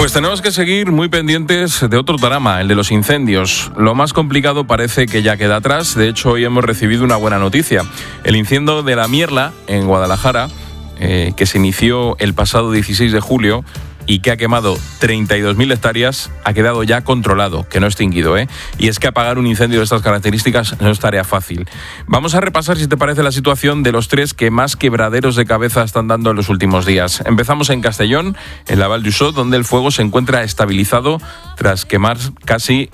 Pues tenemos que seguir muy pendientes de otro drama, el de los incendios. Lo más complicado parece que ya queda atrás. De hecho, hoy hemos recibido una buena noticia. El incendio de La Mierla, en Guadalajara, que se inició el pasado 16 de julio y que ha quemado 32.000 hectáreas, ha quedado ya controlado, que no extinguido, ¿eh? Y es que apagar un incendio de estas características no es tarea fácil. Vamos a repasar, si te parece, la situación de los tres que más quebraderos de cabeza están dando en los últimos días. Empezamos en Castellón, en la Val d'Uixó, donde el fuego se encuentra estabilizado tras quemar casi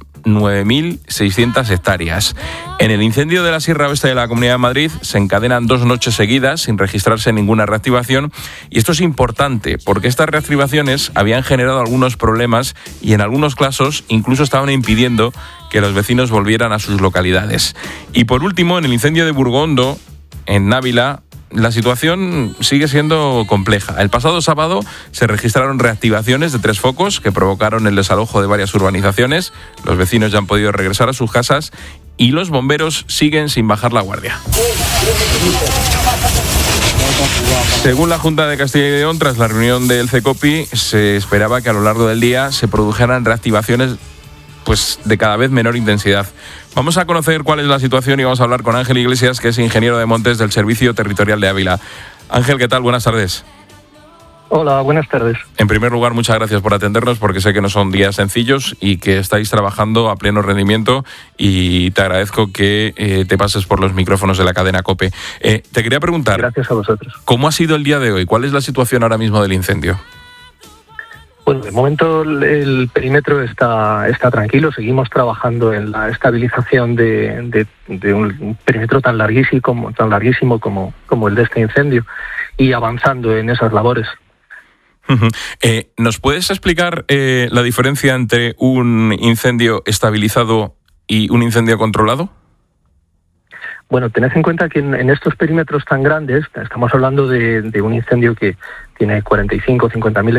9.600 hectáreas. En el incendio de la Sierra Oeste de la Comunidad de Madrid se encadenan 2 noches seguidas sin registrarse ninguna reactivación, y esto es importante porque estas reactivaciones habían generado algunos problemas y en algunos casos incluso estaban impidiendo que los vecinos volvieran a sus localidades. Y por último, en el incendio de Burgondo, en Ávila, la situación sigue siendo compleja. El pasado sábado se registraron reactivaciones de 3 focos que provocaron el desalojo de varias urbanizaciones. Los vecinos ya han podido regresar a sus casas y los bomberos siguen sin bajar la guardia. Según la Junta de Castilla y León, tras la reunión del CECOPI, se esperaba que a lo largo del día se produjeran reactivaciones de cada vez menor intensidad. Vamos a conocer cuál es la situación y vamos a hablar con Ángel Iglesias, que es ingeniero de montes del Servicio Territorial de Ávila. Ángel, ¿qué tal? Buenas tardes. Hola, buenas tardes. En primer lugar, muchas gracias por atendernos, porque sé que no son días sencillos y que estáis trabajando a pleno rendimiento, y te agradezco que te pases por los micrófonos de la cadena COPE. Te quería preguntar... Gracias a vosotros. ¿Cómo ha sido el día de hoy? ¿Cuál es la situación ahora mismo del incendio? Bueno, de momento el perímetro está tranquilo. Seguimos trabajando en la estabilización de un perímetro tan larguísimo como el de este incendio, y avanzando en esas labores. ¿Nos puedes explicar la diferencia entre un incendio estabilizado y un incendio controlado? Bueno, tened en cuenta que en estos perímetros tan grandes, estamos hablando de un incendio que tiene 45 o 50.000